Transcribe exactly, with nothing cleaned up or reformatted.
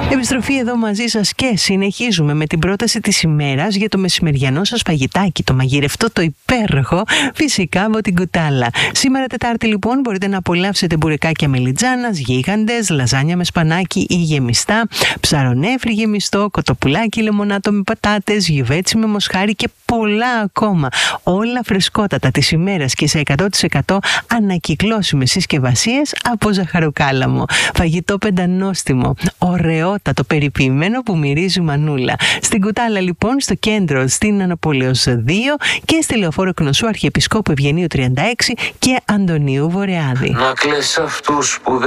Επιστροφή εδώ μαζί σας και συνεχίζουμε με την πρόταση της ημέρας για το μεσημεριανό σας φαγητάκι, το μαγειρευτό, το υπέροχο, φυσικά από την Κουτάλα. Σήμερα Τετάρτη λοιπόν μπορείτε να απολαύσετε μπουρεκάκια μελιτζάνας, γίγαντες, λαζάνια με σπανάκι ή γεμιστά, ψαρονέφρι γεμιστό, κοτοπουλάκι λεμονάτο με πατάτες, γιουβέτσι με μοσχάρι και πολλά ακόμα. Όλα φρεσκότατα της ημέρας και σε εκατό τοις εκατό ανακυκλώσιμες συσκευασίες από ζαχαροκάλαμο. Φαγητό πεντανόστιμο, ωραιότατο, περιποιημένο που μυρίζει μανούλα. Στην Κουτάλα λοιπόν, στο κέντρο, στην Αναπόλεως δύο και στη Λεωφόρο Κνωσού Αρχιεπισκόπου Ευγενίου τριάντα έξι και Αντωνίου Βορειάδη. Να κλαις αυτούς που